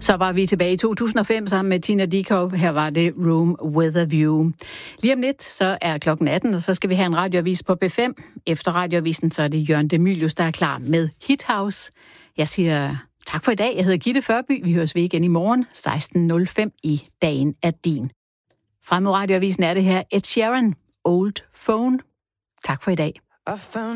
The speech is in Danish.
Så var vi tilbage i 2005 sammen med Tina Dickow. Her var det Room with a View. Lige om lidt, så er klokken 18, og så skal vi have en radioavis på B5. Efter radioavisen, så er det Jørgen De Mylius, der er klar med Hit House. Jeg siger tak for i dag. Jeg hedder Gitte Førby. Vi høres ved igen i morgen 16.05 i Dagen er din. Frem mod radioavisen er det her Ed Sheeran, Old Phone. Tak for i dag.